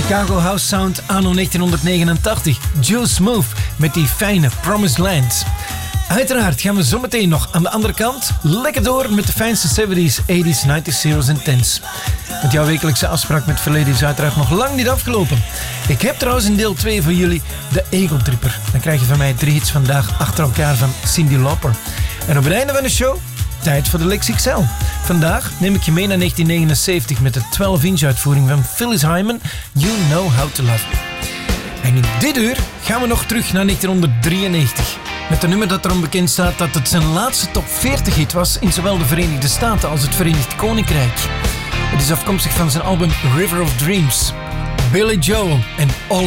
Chicago House Sound anno 1989. Joe Smooth met die fijne Promised Land. Uiteraard gaan we zometeen nog aan de andere kant lekker door met de fijnste 70s, 80s, 90s, zeros en 10s. Want jouw wekelijkse afspraak met verleden is uiteraard nog lang niet afgelopen. Ik heb trouwens in deel 2 voor jullie de Eagle Tripper. Dan krijg je van mij 3 hits vandaag achter elkaar van Cyndi Lauper. En op het einde van de show, tijd voor de Lex XL. Vandaag neem ik je mee naar 1979 met de 12-inch uitvoering van Phyllis Hyman, You Know How to Love Me. En in dit uur gaan we nog terug naar 1993. Met een nummer dat erom bekend staat dat het zijn laatste top 40 hit was in zowel de Verenigde Staten als het Verenigd Koninkrijk. Het is afkomstig van zijn album River of Dreams. Billy Joel en All